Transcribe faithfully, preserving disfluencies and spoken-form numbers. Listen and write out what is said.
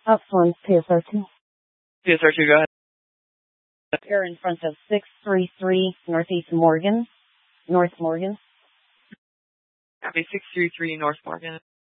Upfront P S R two. P S R two, go ahead. You're in front of six three three Northeast Morgan. North Morgan. Copy six three three North Morgan.